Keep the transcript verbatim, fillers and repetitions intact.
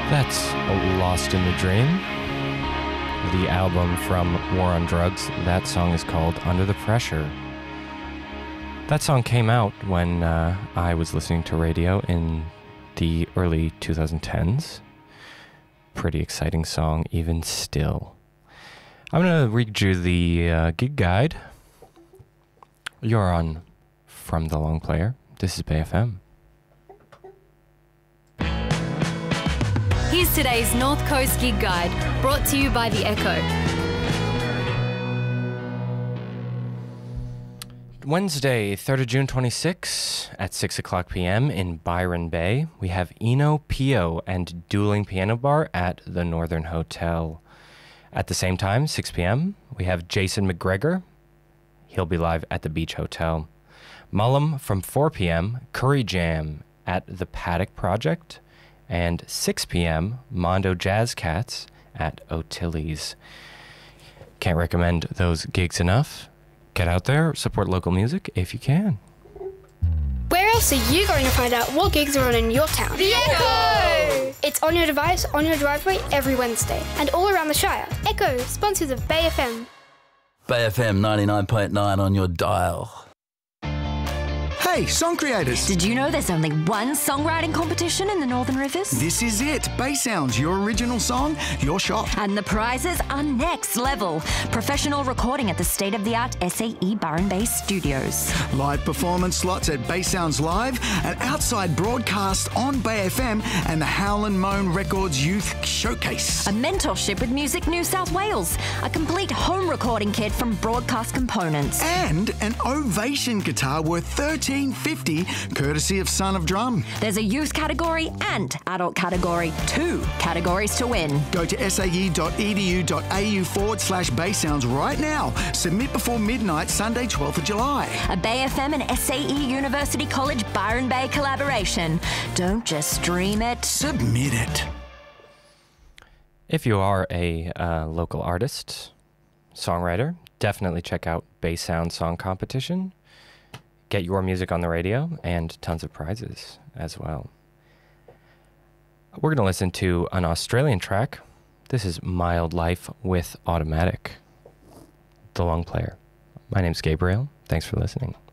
That's Lost in the Dream, the album from War on Drugs. That song is called Under the Pressure. That song came out when uh, I was listening to radio in the early twenty tens. Pretty exciting song, even still. I'm going to read you the uh, gig guide. You're on From the Long Player. This is Bay F M. Here's today's North Coast Gig Guide, brought to you by The Echo. Wednesday, third of June twenty-six, at six o'clock p.m. in Byron Bay, we have Eno Pio and Dueling Piano Bar at the Northern Hotel. At the same time, six p.m., we have Jason McGregor. He'll be live at the Beach Hotel. Mullum from four p.m., Curry Jam at the Paddock Project. And six p.m., Mondo Jazz Cats at O'Tilly's. Can't recommend those gigs enough. Get out there, support local music if you can. Where else are you going to find out what gigs are on in your town? The Echo! It's on your device, on your driveway, every Wednesday, and all around the Shire. Echo, sponsors of Bay F M. Bay F M ninety-nine point nine on your dial. Hey, song creators! Did you know there's only one songwriting competition in the Northern Rivers? This is it. Bay Sounds, your original song, your shot. And the prizes are next level. Professional recording at the state-of-the-art S A E Byron Bay Studios. Live performance slots at Bay Sounds Live, an outside broadcast on Bay F M, and the Howlin' Moan Records Youth Showcase. A mentorship with Music New South Wales. A complete home recording kit from Broadcast Components. And an Ovation guitar worth thirteen fifty, courtesy of Son of Drum. There's a youth category and adult category. Two categories to win. Go to sae.edu.au forward slash Bay Sounds right now. Submit before midnight, Sunday, twelfth of July. A Bay F M and S A E University College Byron Bay collaboration. Don't just stream it. Submit it. If you are a uh, local artist, songwriter, definitely check out Bay Sound Song Competition. Get your music on the radio and tons of prizes as well. We're going to listen to an Australian track. This is Mild Life with Automatic, the Long Player. My name's Gabriel. Thanks for listening.